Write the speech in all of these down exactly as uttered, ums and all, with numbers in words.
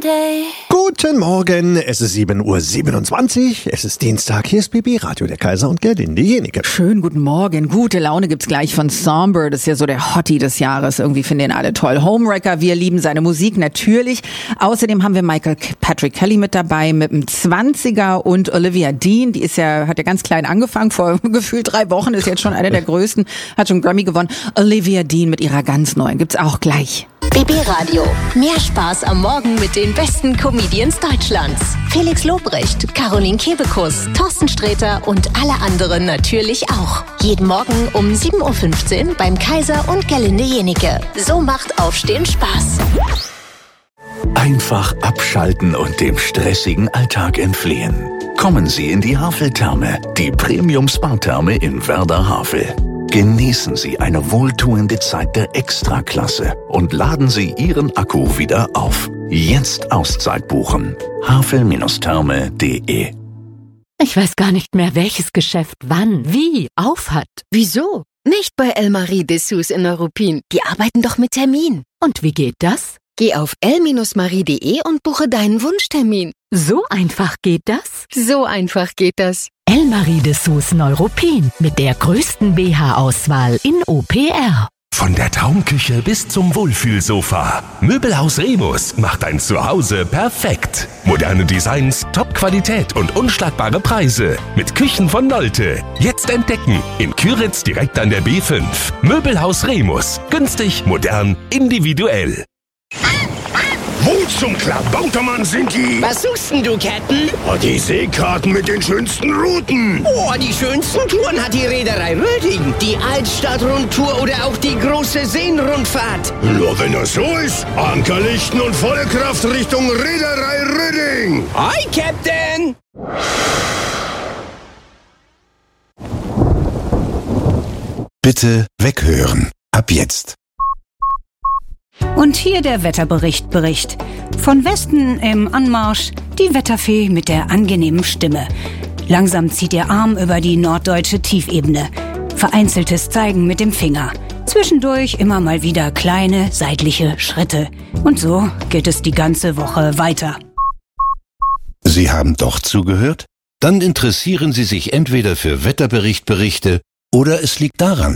Guten Morgen, es ist sieben Uhr siebenundzwanzig, es ist Dienstag, hier ist B B Radio, der Kaiser und Gerlinde Jenike. Schönen guten Morgen, gute Laune gibt's gleich von Songbird, das ist ja so der Hottie des Jahres, irgendwie finden den alle toll. Homewrecker, wir lieben seine Musik natürlich. Außerdem haben wir Michael Patrick Kelly mit dabei mit dem zwanziger und Olivia Dean, die ist ja, hat ja ganz klein angefangen, vor gefühlt drei Wochen, ist jetzt schon eine der größten, hat schon Grammy gewonnen. Olivia Dean mit ihrer ganz neuen, gibt's auch gleich. B B Radio. Mehr Spaß am Morgen mit den besten Comedians Deutschlands. Felix Lobrecht, Caroline Kebekus, Thorsten Sträter und alle anderen natürlich auch. Jeden Morgen um sieben Uhr fünfzehn beim Kaiser und Gerlinde Jenike. So macht Aufstehen Spaß. Einfach abschalten und dem stressigen Alltag entfliehen. Kommen Sie in die Havel-Therme, die Premium-Spa-Therme in Werder Havel. Genießen Sie eine wohltuende Zeit der Extraklasse und laden Sie Ihren Akku wieder auf. Jetzt Auszeit buchen. havel Therme punkt de. Ich weiß gar nicht mehr, welches Geschäft wann, wie, auf hat. Wieso? Nicht bei Elmarie Dessous in Neuruppin. Die arbeiten doch mit Termin. Und wie geht das? Geh auf el marie punkt de und buche deinen Wunschtermin. So einfach geht das? So einfach geht das. Elmarie Dessous Neuruppin mit der größten B H-Auswahl in O P R. Von der Traumküche bis zum Wohlfühlsofa. Möbelhaus Remus macht ein Zuhause perfekt. Moderne Designs, Top-Qualität und unschlagbare Preise. Mit Küchen von Nolte. Jetzt entdecken. In Küritz direkt an der B fünf. Möbelhaus Remus. Günstig, modern, individuell. Wo zum Klabautermann sind die? Was suchst denn du, Captain? Oh, die Seekarten mit den schönsten Routen. Oh, die schönsten Touren hat die Reederei Röding. Die Altstadt-Rundtour oder auch die große Seenrundfahrt. Nur wenn das so ist. Ankerlichten und volle Kraft Richtung Reederei Röding. Hi, Captain! Bitte weghören. Ab jetzt. Und hier der Wetterbericht Bericht. Von Westen im Anmarsch die Wetterfee mit der angenehmen Stimme. Langsam zieht ihr Arm über die norddeutsche Tiefebene. Vereinzeltes Zeigen mit dem Finger. Zwischendurch immer mal wieder kleine seitliche Schritte. Und so geht es die ganze Woche weiter. Sie haben doch zugehört? Dann interessieren Sie sich entweder für Wetterberichtberichte oder es liegt daran.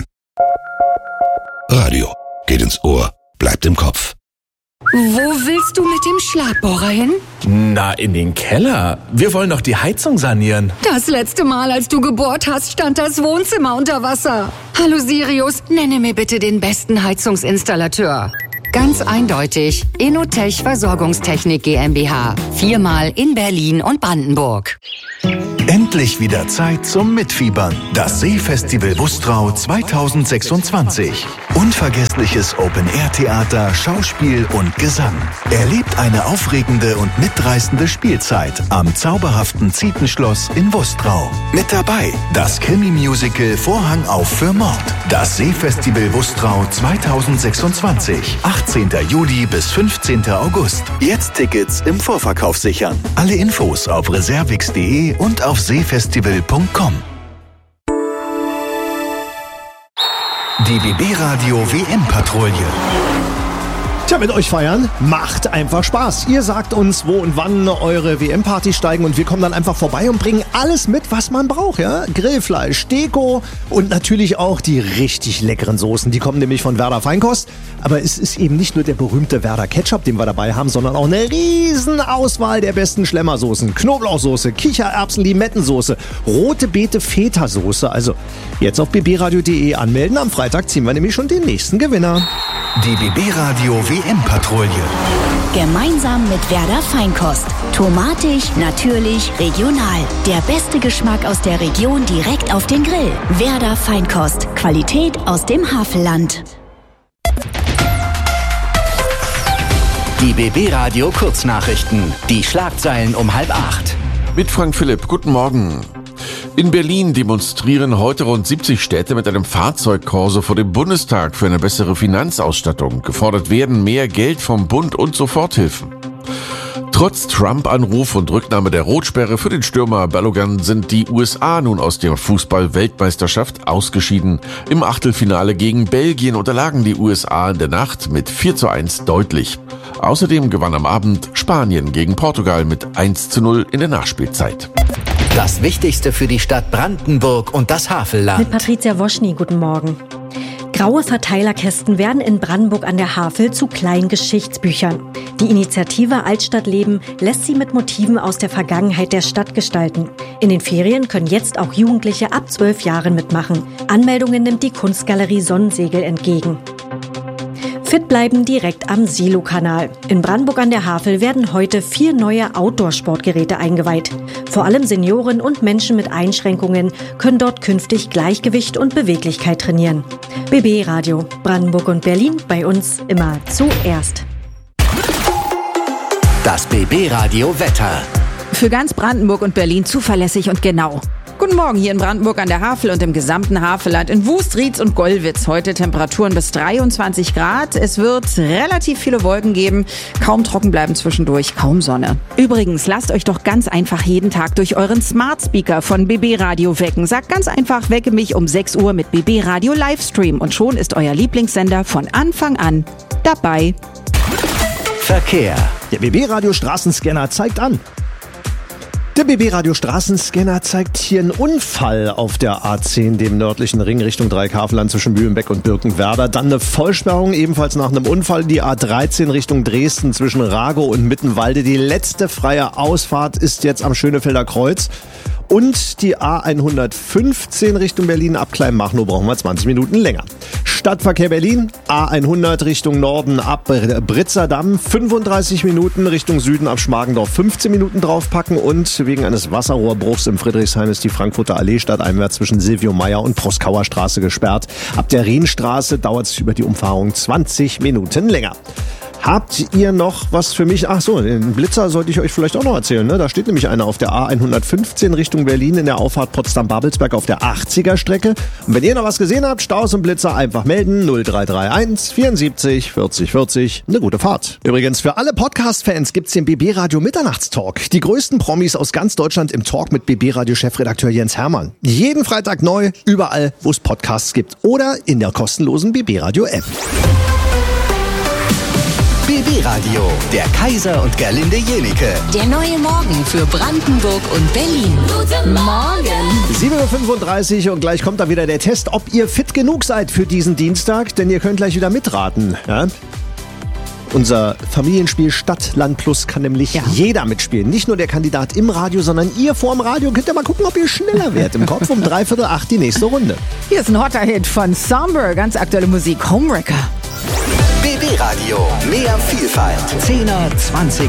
Radio geht ins Ohr. Bleibt im Kopf. Wo willst du mit dem Schlagbohrer hin? Na, in den Keller. Wir wollen doch die Heizung sanieren. Das letzte Mal, als du gebohrt hast, stand das Wohnzimmer unter Wasser. Hallo Sirius, nenne mir bitte den besten Heizungsinstallateur. Ganz eindeutig, Inotech Versorgungstechnik GmbH. Viermal in Berlin und Brandenburg. Endlich wieder Zeit zum Mitfiebern. Das Seefestival Wustrau zweitausendsechsundzwanzig. Unvergessliches Open-Air-Theater, Schauspiel und Gesang. Erlebt eine aufregende und mitreißende Spielzeit am zauberhaften Zietenschloss in Wustrau. Mit dabei das Krimi-Musical Vorhang auf für Mord. Das Seefestival Wustrau zweitausendsechsundzwanzig. achtzehnter Juli bis fünfzehnter August. Jetzt Tickets im Vorverkauf sichern. Alle Infos auf reservix punkt de und auf seefestival punkt com. Die B B Radio W M-Patrouille. Tja, mit euch feiern macht einfach Spaß. Ihr sagt uns, wo und wann eure W M-Partys steigen und wir kommen dann einfach vorbei und bringen alles mit, was man braucht, ja? Grillfleisch, Deko und natürlich auch die richtig leckeren Soßen. Die kommen nämlich von Werder Feinkost. Aber es ist eben nicht nur der berühmte Werder Ketchup, den wir dabei haben, sondern auch eine riesen Auswahl der besten Schlemmersoßen. Knoblauchsoße, Kichererbsen, Limettensoße, rote Beete, Feta-Soße. Also jetzt auf b b radio punkt de anmelden. Am Freitag ziehen wir nämlich schon den nächsten Gewinner. Die B B Radio W M-Patrouille. Gemeinsam mit Werder Feinkost. Tomatisch, natürlich, regional. Der beste Geschmack aus der Region direkt auf den Grill. Werder Feinkost. Qualität aus dem Havelland. Die B B Radio Kurznachrichten. Die Schlagzeilen um halb acht. Mit Frank Philipp. Guten Morgen. In Berlin demonstrieren heute rund siebzig Städte mit einem Fahrzeugkorso vor dem Bundestag für eine bessere Finanzausstattung. Gefordert werden mehr Geld vom Bund und Soforthilfen. Trotz Trump-Anruf und Rücknahme der Rotsperre für den Stürmer Balogun sind die U S A nun aus der Fußball-Weltmeisterschaft ausgeschieden. Im Achtelfinale gegen Belgien unterlagen die U S A in der Nacht mit vier zu eins deutlich. Außerdem gewann am Abend Spanien gegen Portugal mit eins zu null in der Nachspielzeit. Das Wichtigste für die Stadt Brandenburg und das Havelland. Mit Patricia Woschny, guten Morgen. Graue Verteilerkästen werden in Brandenburg an der Havel zu kleinen Geschichtsbüchern. Die Initiative Altstadtleben lässt sie mit Motiven aus der Vergangenheit der Stadt gestalten. In den Ferien können jetzt auch Jugendliche ab zwölf Jahren mitmachen. Anmeldungen nimmt die Kunstgalerie Sonnensegel entgegen. Fit bleiben direkt am Silo-Kanal. In Brandenburg an der Havel werden heute vier neue Outdoor-Sportgeräte eingeweiht. Vor allem Senioren und Menschen mit Einschränkungen können dort künftig Gleichgewicht und Beweglichkeit trainieren. B B Radio, Brandenburg und Berlin, bei uns immer zuerst. Das B B Radio Wetter. Für ganz Brandenburg und Berlin zuverlässig und genau. Guten Morgen hier in Brandenburg an der Havel und im gesamten Havelland, in Wust, Rietz und Gollwitz. Heute Temperaturen bis dreiundzwanzig Grad. Es wird relativ viele Wolken geben, kaum trocken bleiben zwischendurch, kaum Sonne. Übrigens, lasst euch doch ganz einfach jeden Tag durch euren Smart Speaker von B B Radio wecken. Sagt ganz einfach, wecke mich um sechs Uhr mit B B Radio Livestream und schon ist euer Lieblingssender von Anfang an dabei. Verkehr. Der B B Radio Straßenscanner zeigt an. Der B B Radio Straßenscanner zeigt hier einen Unfall auf der A zehn, dem nördlichen Ring Richtung Dreieckhavelland zwischen Mühlenbeck und Birkenwerder. Dann eine Vollsperrung, ebenfalls nach einem Unfall, die A dreizehn Richtung Dresden zwischen Ragow und Mittenwalde. Die letzte freie Ausfahrt ist jetzt am Schönefelder Kreuz. Und die A hundertfünfzehn Richtung Berlin ab Kleinmachnow brauchen wir zwanzig Minuten länger. Stadtverkehr Berlin, A hundert Richtung Norden ab Britzerdamm, fünfunddreißig Minuten, Richtung Süden ab Schmargendorf fünfzehn Minuten draufpacken und wegen eines Wasserrohrbruchs im Friedrichshain ist die Frankfurter Allee stadteinwärts zwischen Silvio Meyer und Proskauer Straße gesperrt. Ab der Rienstraße dauert es über die Umfahrung zwanzig Minuten länger. Habt ihr noch was für mich? Ach so, den Blitzer sollte ich euch vielleicht auch noch erzählen. Ne? Da steht nämlich einer auf der A hundertfünfzehn Richtung Berlin in der Auffahrt Potsdam-Babelsberg auf der achtziger Strecke. Und wenn ihr noch was gesehen habt, Staus und Blitzer einfach melden. null drei drei eins vierundsiebzig vierzig vierzig. Eine gute Fahrt. Übrigens, für alle Podcast-Fans gibt's den B B Radio Mitternachtstalk. Die größten Promis aus ganz Deutschland im Talk mit B B Radio-Chefredakteur Jens Hermann. Jeden Freitag neu, überall, wo es Podcasts gibt. Oder in der kostenlosen B B Radio-App. B B Radio, der Kaiser und Gerlinde Jenike. Der neue Morgen für Brandenburg und Berlin. Guten Morgen. sieben Uhr fünfunddreißig und gleich kommt da wieder der Test, ob ihr fit genug seid für diesen Dienstag, denn ihr könnt gleich wieder mitraten. Ja? Unser Familienspiel Stadt, Land Plus kann nämlich ja. jeder mitspielen. Nicht nur der Kandidat im Radio, sondern ihr vorm Radio. Könnt ihr mal gucken, ob ihr schneller werdet. Im Kopf um dreiviertel acht die nächste Runde. Hier ist ein hotter Hit von Somber, ganz aktuelle Musik, Homewrecker. B B Radio, mehr Vielfalt. zehner, zwanziger